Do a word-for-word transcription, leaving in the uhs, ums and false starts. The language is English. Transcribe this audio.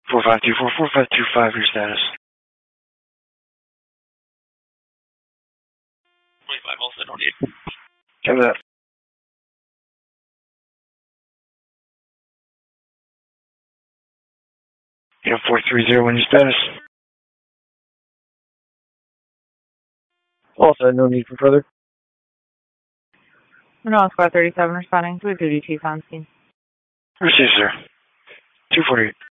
four five two four, four five two five, your status. twenty-five, also no need. Copy that. Yeah, four three zero, when your status. Also, no need for further. No, Squad thirty-seven responding to a duty chief on scene. Received, sir. two forty-eight.